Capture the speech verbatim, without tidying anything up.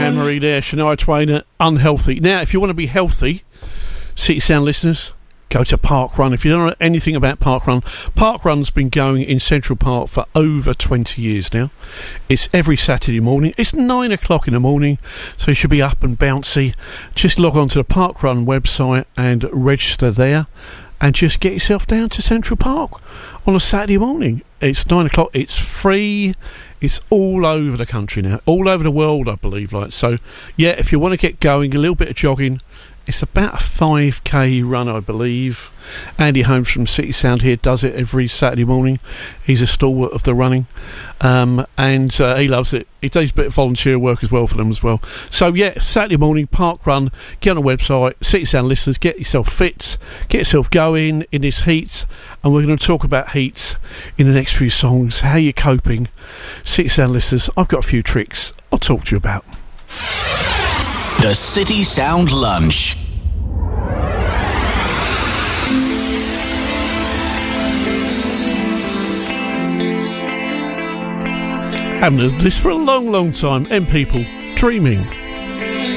Anne-Marie there, Shania Twain, uh, Unhealthy. Now, if you want to be healthy, City Sound listeners, go to Park Run. If you don't know anything about Park Run, Park Run's been going in Central Park for over twenty years now. It's every Saturday morning. It's nine o'clock in the morning, so you should be up and bouncy. Just log on to the Park Run website and register there, and just get yourself down to Central Park on a Saturday morning. It's nine o'clock. It's free. It's all over the country now, all over the world, I believe. Like so, yeah. If you want to get going, a little bit of jogging. It's about a five K run, I believe. Andy Holmes from City Sound here does it every Saturday morning. He's a stalwart of the running, um, and uh, he loves it. He does a bit of volunteer work as well for them as well. So yeah, Saturday morning, Park Run. Get on the website, City Sound listeners, get yourself fit, get yourself going in this heat, and we're going to talk about heat in the next few songs. How you're coping, City Sound listeners. I've got a few tricks I'll talk to you about. The City Sound Lunch. Haven't heard this for a long, long time. M People, Dreaming.